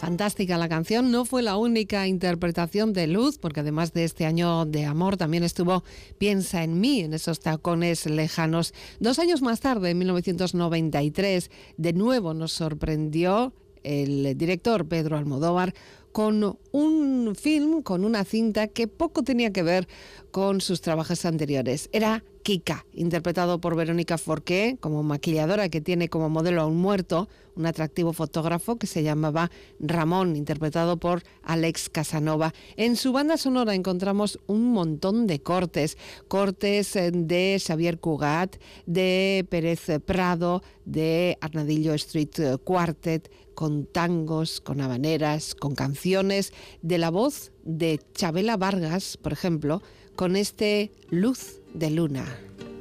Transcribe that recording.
Fantástica la canción, no fue la única interpretación de Luz, porque además de este año de amor también estuvo Piensa en mí, en esos tacones lejanos. 2 años más tarde, en 1993, de nuevo nos sorprendió el director Pedro Almodóvar con un film, con una cinta que poco tenía que ver con sus trabajos anteriores. Era Kika, interpretado por Verónica Forqué, como maquilladora que tiene como modelo a un muerto, un atractivo fotógrafo que se llamaba Ramón, interpretado por Alex Casanova. En su banda sonora encontramos un montón de cortes de Xavier Cugat, de Pérez Prado, de Arnadillo Street Quartet, con tangos, con habaneras, con canciones de la voz de Chabela Vargas, por ejemplo, con este Luz de Luna.